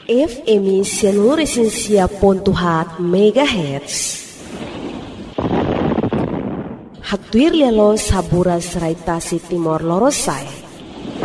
FM 100.4 MHz. Hatuir lelo sabura serai Tasik Timor Lorosai.